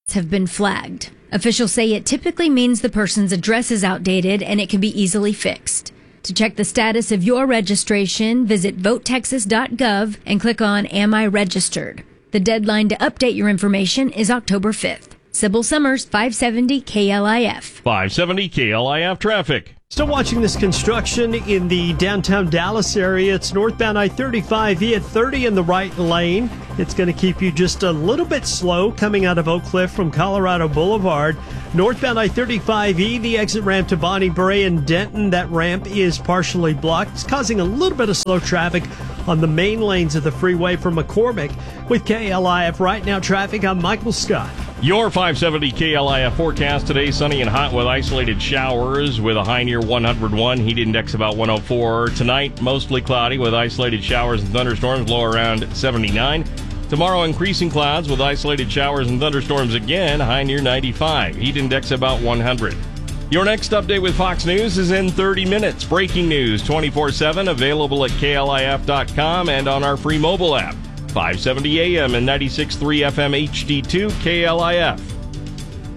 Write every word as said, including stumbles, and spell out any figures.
have been flagged. Officials say it typically means the person's address is outdated and it can be easily fixed. To check the status of your registration, visit vote texas dot gov and click on Am I Registered? The deadline to update your information is October fifth. Sybil Summers, five seventy K L I F. five seventy K L I F traffic. Still watching this construction in the downtown Dallas area. It's northbound I thirty-five E at thirty in the right lane. It's going to keep you just a little bit slow coming out of Oak Cliff from Colorado Boulevard. Northbound I thirty-five E, the exit ramp to Bonnie Bray and Denton. That ramp is partially blocked. It's causing a little bit of slow traffic on the main lanes of the freeway from McCormick. With K L I F Right Now Traffic, I'm Michael Scott. Your five seventy K L I F forecast today, sunny and hot with isolated showers with a high near one hundred one, heat index about one oh four. Tonight, mostly cloudy with isolated showers and thunderstorms, low around seventy-nine. Tomorrow, increasing clouds with isolated showers and thunderstorms again, high near ninety-five, heat index about one hundred. Your next update with Fox News is in thirty minutes. Breaking news twenty-four seven, available at K L I F dot com and on our free mobile app. five seventy A M and ninety-six point three F M H D two K L I F.